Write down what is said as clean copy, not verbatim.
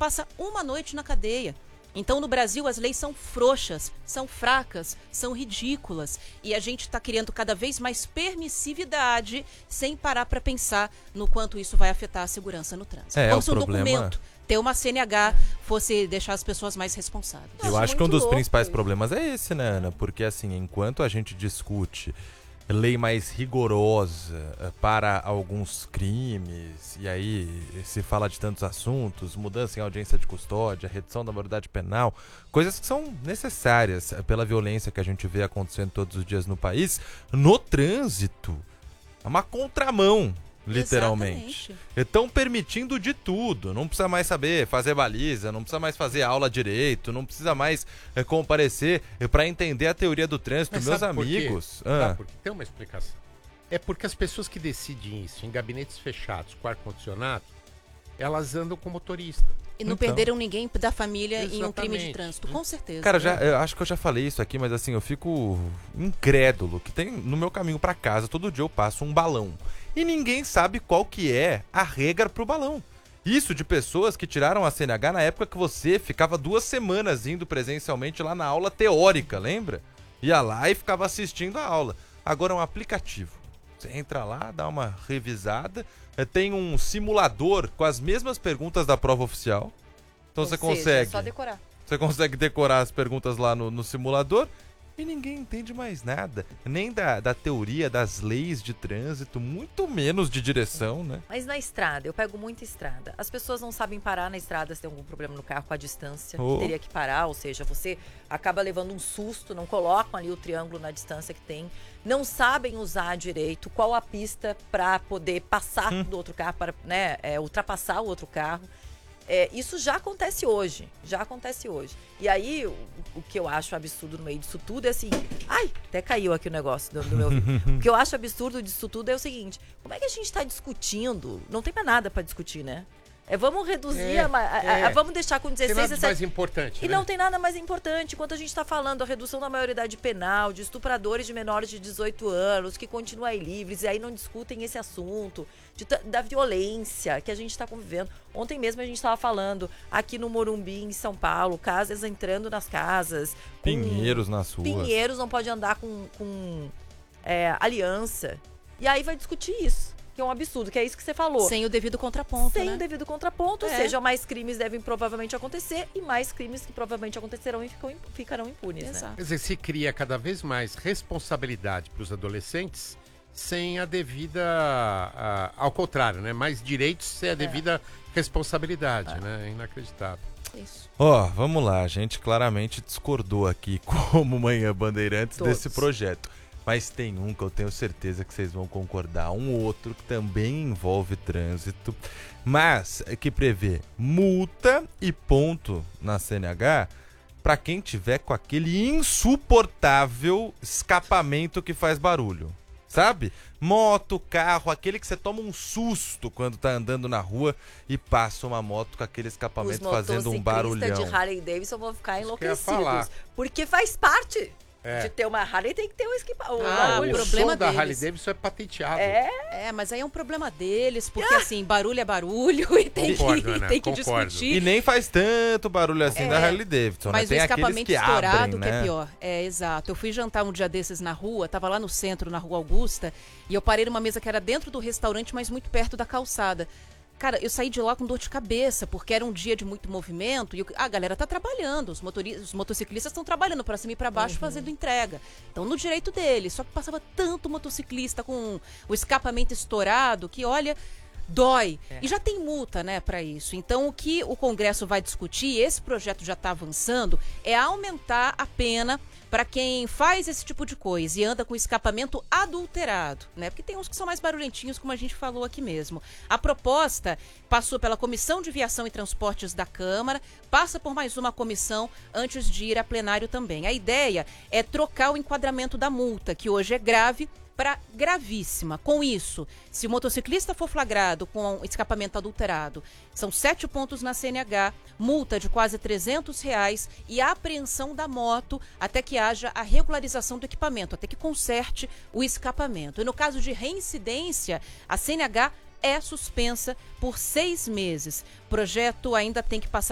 passa uma noite na cadeia. Então, no Brasil, as leis são frouxas, são fracas, são ridículas. E a gente está criando cada vez mais permissividade sem parar para pensar no quanto isso vai afetar a segurança no trânsito. Como se um documento, ter uma CNH, fosse deixar as pessoas mais responsáveis. Eu acho que um dos principais problemas é esse, né, Ana? Porque, assim, enquanto a gente discute lei mais rigorosa para alguns crimes, e aí se fala de tantos assuntos, mudança em audiência de custódia, redução da maioridade penal, coisas que são necessárias pela violência que a gente vê acontecendo todos os dias no país, no trânsito é uma contramão, literalmente. Estão permitindo de tudo, não precisa mais saber fazer baliza, não precisa mais fazer aula direito, não precisa mais comparecer para entender a teoria do trânsito. Mas meus amigos... Sabe por quê? Tem uma explicação. É porque as pessoas que decidem isso em gabinetes fechados com ar-condicionado, elas andam com motorista. E não perderam ninguém da família em um crime de trânsito, com certeza. Cara, eu acho que eu já falei isso aqui, mas assim, eu fico incrédulo que tem no meu caminho para casa, todo dia eu passo um balão. E ninguém sabe qual que é a regra pro balão. Isso de pessoas que tiraram a CNH na época que você ficava 2 semanas indo presencialmente lá na aula teórica, lembra? Ia lá e ficava assistindo a aula. Agora é um aplicativo. Você entra lá, dá uma revisada, tem um simulador com as mesmas perguntas da prova oficial. Então você consegue... É só decorar. Você consegue decorar as perguntas lá no simulador. E ninguém entende mais nada, nem da teoria das leis de trânsito, muito menos de direção, né? Mas na estrada, eu pego muita estrada. As pessoas não sabem parar na estrada se tem algum problema no carro com a distância. Teria que parar, ou seja, você acaba levando um susto, não colocam ali o triângulo na distância que tem. Não sabem usar direito qual a pista para poder passar do outro carro, para ultrapassar o outro carro. Isso já acontece hoje, E aí, o que eu acho absurdo no meio disso tudo é assim... Ai, até caiu aqui o negócio do meu ouvido. O que eu acho absurdo disso tudo é o seguinte... Como é que a gente está discutindo? Não tem mais nada para discutir, né? Vamos reduzir, vamos deixar com 16, 17... Tem nada mais importante, E não tem nada mais importante. Enquanto a gente está falando da redução da maioridade penal, de estupradores de menores de 18 anos, que continuam aí livres, e aí não discutem esse assunto, da violência que a gente está convivendo. Ontem mesmo a gente estava falando aqui no Morumbi, em São Paulo, casas entrando nas casas. Pinheiros nas ruas. Pinheiros não pode andar com aliança. E aí vai discutir isso. Que é um absurdo, que é isso que você falou. Sem o devido contraponto, Sem o devido contraponto, ou seja, mais crimes devem provavelmente acontecer e mais crimes que provavelmente acontecerão e ficarão impunes, Exato. né? Quer dizer, se cria cada vez mais responsabilidade para os adolescentes sem a devida... ao contrário, né? Mais direitos sem a devida responsabilidade, né? Inacreditável. Isso. Vamos lá, a gente claramente discordou aqui como Manhã Bandeirantes desse projeto. Mas tem um que eu tenho certeza que vocês vão concordar. Um outro que também envolve trânsito, mas que prevê multa e ponto na CNH para quem tiver com aquele insuportável escapamento que faz barulho. Sabe? Moto, carro, aquele que você toma um susto quando tá andando na rua e passa uma moto com aquele escapamento fazendo um barulhão. Os motociclistas de Harley Davidson vão ficar enlouquecidos. Porque faz parte... De ter uma Harley tem que ter um esquipamento. O problema da Harley Davidson é patenteado. Mas aí é um problema deles, porque assim, barulho é barulho e tem que discutir. E nem faz tanto barulho assim da Harley Davidson. Mas tem o escapamento estourado abrem, que é pior. Exato. Eu fui jantar um dia desses na rua, tava lá no centro, na Rua Augusta, e eu parei numa mesa que era dentro do restaurante, mas muito perto da calçada. Cara, eu saí de lá com dor de cabeça, porque era um dia de muito movimento e a galera tá trabalhando, os motociclistas estão trabalhando para cima e para baixo fazendo entrega. Então, no direito deles, só que passava tanto motociclista com o escapamento estourado que, olha, dói. E já tem multa, né, para isso. Então, o que o Congresso vai discutir, esse projeto já está avançando, é aumentar a pena para quem faz esse tipo de coisa e anda com escapamento adulterado, né? Porque tem uns que são mais barulhentinhos, como a gente falou aqui mesmo. A proposta passou pela Comissão de Viação e Transportes da Câmara, passa por mais uma comissão antes de ir a plenário também. A ideia é trocar o enquadramento da multa, que hoje é grave, para gravíssima. Com isso, se o motociclista for flagrado com escapamento adulterado, são 7 pontos na CNH, multa de quase R$300 e a apreensão da moto até que haja a regularização do equipamento, até que conserte o escapamento. E no caso de reincidência, a CNH é suspensa por 6 meses. O projeto ainda tem que passar